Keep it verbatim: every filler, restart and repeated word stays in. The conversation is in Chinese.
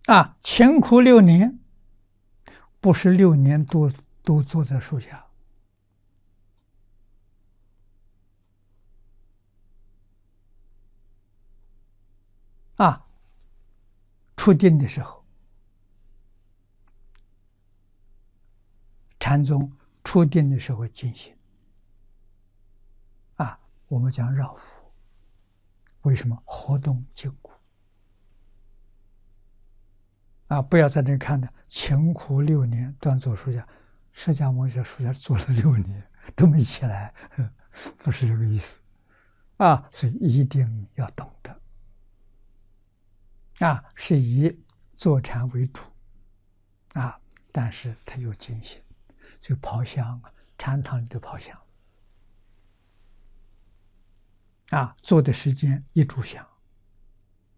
啊，勤苦六年，不是六年都都坐在树下。啊，出定的时候，禅宗出定的时候进行。啊，我们讲绕腹，为什么活动筋骨？啊，不要在这看的勤苦六年端坐树下，释迦牟尼在树下坐了六年都没起来，不是这个意思。啊，所以一定要懂得。啊，是以坐禅为主。啊，但是它有进行，就跑香啊，禅堂里头跑香。啊，坐的时间一炷香。